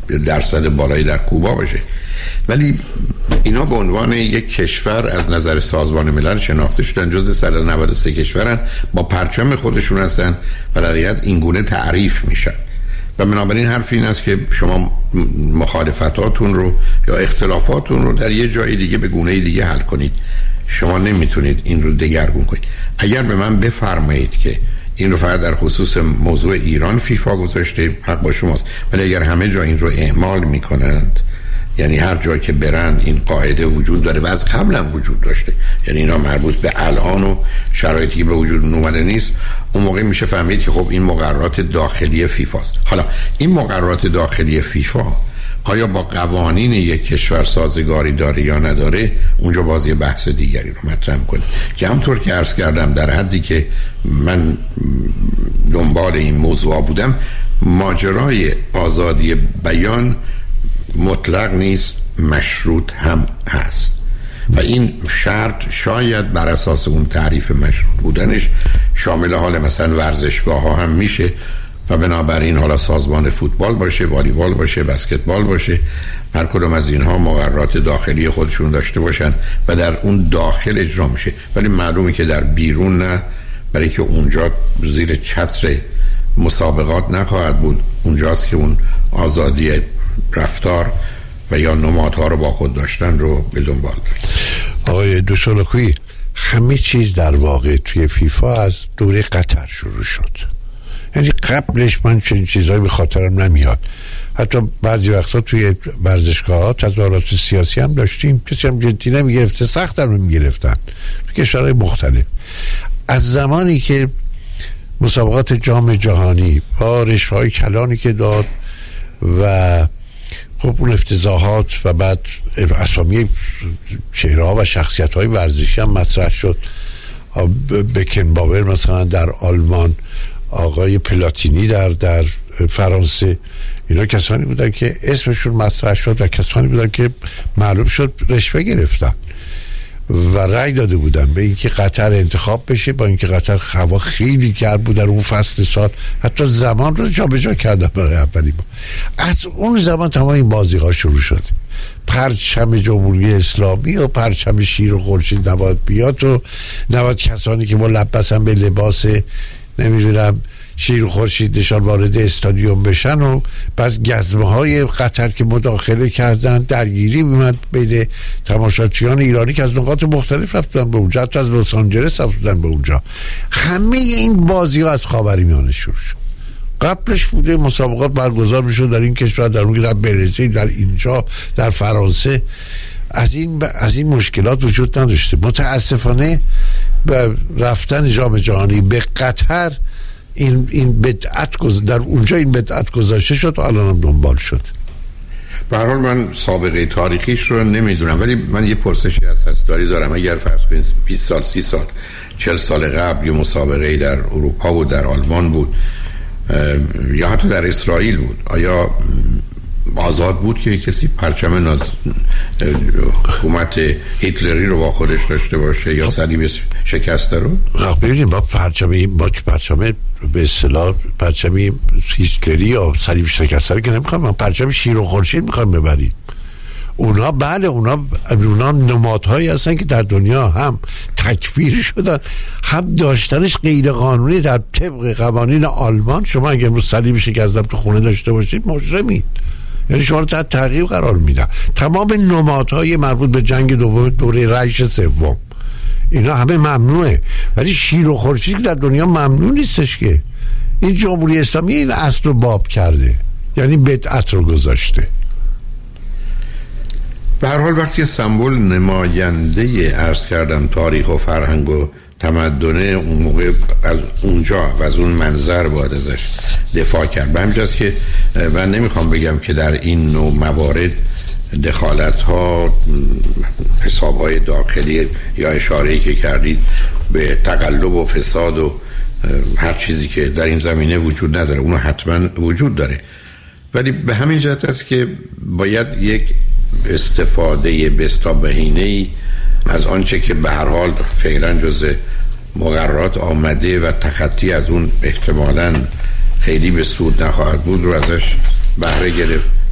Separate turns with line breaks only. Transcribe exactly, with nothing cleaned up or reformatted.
درصد بالایی در کوبا باشه، ولی اینا به عنوان یک کشور از نظر سازمان ملل شناخته شدن، جزء صد و نود و سه کشورن، با پرچم خودشون هستن و در حقیقت این گونه تعریف میشن. و بنابراین حرف این است که شما مخالفتاتون رو یا اختلافاتون رو در یه جای دیگه به گونه دیگه حل کنید، شما نمیتونید این رو دگرگون کنید. اگر به من بفرمایید که این رو فقط در خصوص موضوع ایران فیفا گذاشته، حق با شماست، ولی اگر همه جا این رو اعمال میکنند، یعنی هر جایی که برن این قاعده وجود داره و از قبل هم وجود داشته، یعنی اینا مربوط به الان و شرایطی که به وجود اومده نیست، اون موقع میشه فهمید که خب این مقررات داخلی فیفا است. حالا این مقررات داخلی فیفا آیا با قوانین یک کشور سازگاری داره یا نداره، اونجا بازی بحث دیگری رو مطرح کنه که همطور که عرض کردم در حدی که من دنبال این موضوع بودم، ماجرای آزادی بیان مطلق نیست، مشروط هم هست و این شرط شاید بر اساس اون تعریف مشروط بودنش شامل حال مثلا ورزشگاه ها هم میشه و بنابراین حالا سازمان فوتبال باشه، والیبال باشه، بسکتبال باشه، هر کدوم از اینها مقررات داخلی خودشون داشته باشن و در اون داخل اجرا میشه، ولی معلومه که در بیرون نه، برای که اونجا زیر چتر مسابقات نخواهد بود، اونجاست که اون آزادی رفتار و یا نمادها رو با خود داشتن رو به دنبال دارید.
آقای دوسلوکویی، همه چیز در واقع توی فیفا از دوره قطر شروع شد، یعنی قبلش من چنین چیزایی به خاطرم نمیاد. حتی بعضی وقتا توی ورزشگاه ها تظاهرات سیاسی هم داشتیم، کسی هم جدی نمیگرفته، سخت هم نمیگرفتن توی کشورهای مختلف. از زمانی که مسابقات جام جهانی با رشوه‌های کلانی که داد و خب اون افتضاحات و بعد اسامی چهره‌ها و شخصیت‌های ورزشی هم مطرح شد، بکنباور مثلا در آلمان، آقای پلاتینی در در فرانسه، اینا کسانی بودن که اسمشون مطرح شد و کسانی بودن که معلوم شد رشوه گرفتن و رأی داده بودن به اینکه قطر انتخاب بشه، با اینکه قطر هوا خیلی گرم بود در اون فصل سال، حتی زمان رو جابجا کردن برای اولی بار. از اون زمان تمام این بازی ها شروع شد. پرچم جمهوری اسلامی و پرچم شیر و خورشید نباید بیاد و نباید کسانی که ملبسن به لباس نمیدونم شیر و خورشید نشان وارد استادیوم بشن و بعض گزمه های قطر که مداخله کردن، درگیری میمد بین تماشاچیان ایرانی که از نقاط مختلف رفتن به اونجا، حتی از لس آنجلس رفتن به اونجا. همه این بازی ها از خاورمیانه شروع شد. قبلش بوده مسابقات برگزار میشد در این کشور، در اون در برزیل، در اینجا، در فرانسه. از این از این مشکلات وجود نداشته. متاسفانه به رفتن جام جهانی به قطر این این بدعت گذ... در اونجا این بدعت گذاشته شد و الان هم دنبال شد.
به هر حال من سابقه تاریخیش رو نمیدونم، ولی من یه پرسشی از هستاری دارم. اگر فرض کنید بیست سال، سی سال، چهل سال قبل یه مسابقه در اروپا بود، در آلمان بود یا حتی در اسرائیل بود، آیا آزاد بود که کسی پرچم ناز حکومت هیتلری رو با خودش داشته باشه یا صلیب شکسته رو؟
نه ببینید، با پرچم با پرچم به اصطلاح پرچم هیتلری یا صلیب شکسته رو که نمیخوام، من پرچم شیر و خورشید میخوام ببرید. اونا بله اونا اونا نمادهایی هستن که در دنیا هم تکفیر شدن، هم داشتنش غیر قانونی. در طبق قوانین آلمان شما اگه امروز صلیب شکسته تو خونه داشته باشید مجرمید، یعنی شما رو تحت تعقیب قرار میدن. تمام نمادهای مربوط به جنگ دوم، دوره رایش سوم، اینا همه ممنوعه، ولی شیر و خورشید در دنیا ممنوع نیستش که. این جمهوری اسلامی این اصل رو باب کرده، یعنی بدعت رو گذاشته.
به هر حال وقتی سمبل نماینده عرض کردم تاریخ و فرهنگ و تمدنه، اون موقع از اونجا و از اون منظر باید ازش دفاع کرد. به همجاست که من نمیخوام بگم که در این نوع موارد دخالت ها، حساب های داخلی یا اشاره‌ای که کردید به تقلب و فساد و هر چیزی که در این زمینه وجود نداره، اونو حتما وجود داره، ولی به همین جهت است که باید یک استفاده بستا بهینه‌ای از آنچه که به هر حال فعلا جز مقررات آمده و تخطی از اون احتمالاً خیلی به سود نخواهد بود رو ازش بهره گرفت